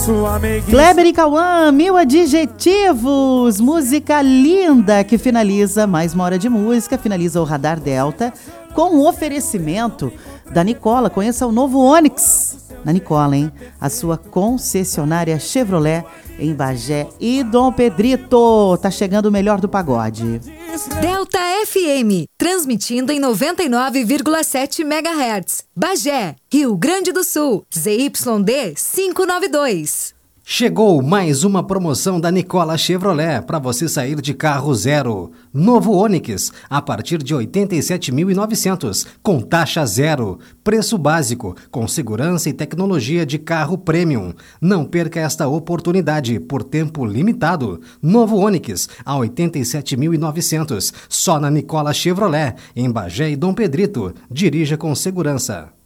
sua meiguice. Kleber e Cauã, 1000 adjetivos. Música linda que finaliza mais uma hora de música. Finaliza o Radar Delta com um oferecimento da Nicola. Conheça o novo Onix na Nicola, hein? A sua concessionária Chevrolet em Bagé e Dom Pedrito. Tá chegando o melhor do pagode. Delta FM, transmitindo em 99,7 MHz. Bagé, Rio Grande do Sul, ZYD 592. Chegou mais uma promoção da Nicola Chevrolet para você sair de carro zero. Novo Onix, a partir de 87.900, com taxa zero. Preço básico, com segurança e tecnologia de carro premium. Não perca esta oportunidade por tempo limitado. Novo Onix, a 87.900, só na Nicola Chevrolet, em Bagé e Dom Pedrito. Dirija com segurança.